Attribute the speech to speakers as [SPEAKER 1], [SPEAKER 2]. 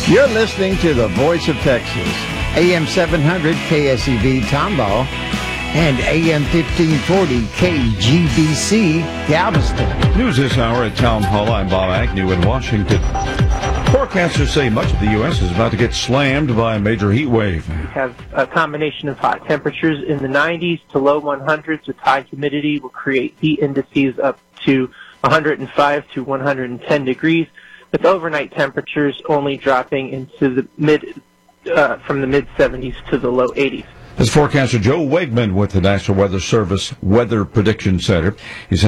[SPEAKER 1] You're listening to the Voice of Texas, AM 700 KSEV Tomball and AM 1540 KGBC Galveston.
[SPEAKER 2] News this hour at Town Hall. I'm Bob Agnew in Washington. Forecasters say much of the U.S. is about to get slammed by a major heat wave.
[SPEAKER 3] We have a combination of hot temperatures in the 90s to low 100s with high humidity will create heat indices up to 105 to 110 degrees, with overnight temperatures only dropping into the from the mid-70s to the low 80s.
[SPEAKER 2] This forecaster Joe Wegman with the National Weather Service Weather Prediction Center. He said